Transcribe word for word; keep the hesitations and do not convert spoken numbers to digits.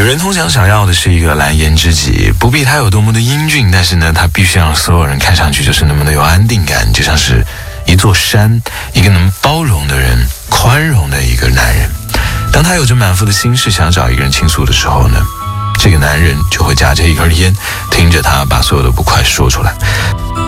人通常想要的是一个蓝颜知己，不必他有多么的英俊，但是呢，他必须让所有人看上去就是那么的有安定感，就像是一座山，一个能包容的人，宽容的一个男人。当他有着满腹的心事想找一个人倾诉的时候呢，这个男人就会夹着一根烟，听着他把所有的不快说出来。